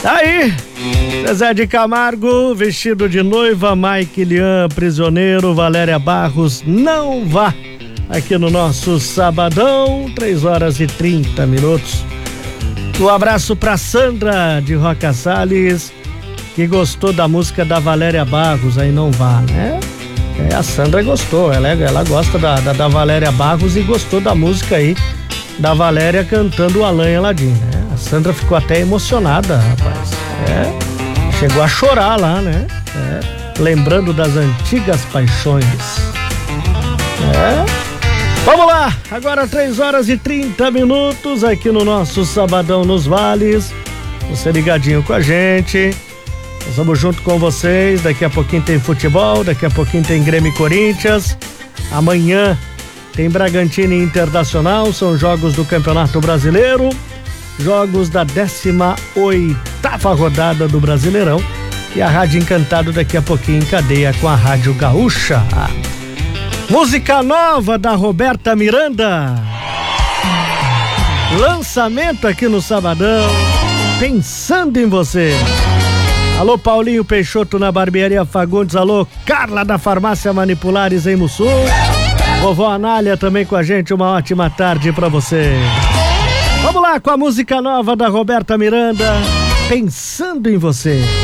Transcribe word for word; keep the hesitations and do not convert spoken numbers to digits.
Aí, Zezé de Camargo, Vestido de Noiva, Mike Lian, Prisioneiro, Valéria Barros, Não Vá, aqui no nosso sabadão, três horas e trinta minutos. Um abraço pra Sandra de Roca Salles, que gostou da música da Valéria Barros, aí Não Vá, né? É, a Sandra gostou, ela, ela gosta da, da, da Valéria Barros e gostou da música aí da Valéria cantando o Alain Aladim, né? A Sandra ficou até emocionada, rapaz. É, chegou a chorar lá, né? É, lembrando das antigas paixões. É. Vamos lá, agora três horas e trinta minutos aqui no nosso Sabadão nos Vales. Você ligadinho com a gente. Nós vamos junto com vocês. Daqui a pouquinho tem futebol, daqui a pouquinho tem Grêmio e Corinthians. Amanhã tem Bragantino e Internacional, são jogos do Campeonato Brasileiro, jogos da décima oitava rodada do Brasileirão. E a Rádio Encantado daqui a pouquinho em cadeia com a Rádio Gaúcha. Música nova da Roberta Miranda. Lançamento aqui no Sabadão, Pensando em Você. Alô, Paulinho Peixoto na Barbearia Fagundes. Alô, Carla da Farmácia Manipulares em Mussum. Vovó Anália também com a gente, uma ótima tarde pra você. Vamos lá com a música nova da Roberta Miranda, Pensando em Você.